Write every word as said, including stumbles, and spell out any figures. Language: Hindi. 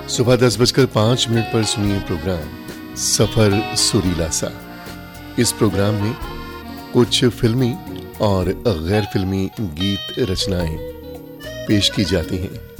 सुबह दस बजकर पाँच मिनट पर सुनिए प्रोग्राम सफर सुरीला सा। इस प्रोग्राम में कुछ फिल्मी और गैर फिल्मी गीत रचनाएं पेश की जाती हैं।